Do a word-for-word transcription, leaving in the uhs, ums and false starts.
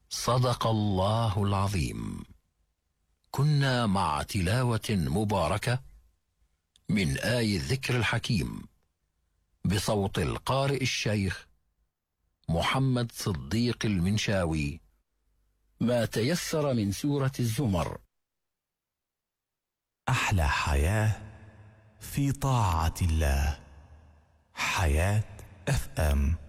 صدق الله العظيم. كنا مع تلاوة مباركة من آي الذكر الحكيم بصوت القارئ الشيخ محمد صديق المنشاوي، ما تيسر من سورة الزمر. أحلى حياة في طاعة الله. حياة اف ام.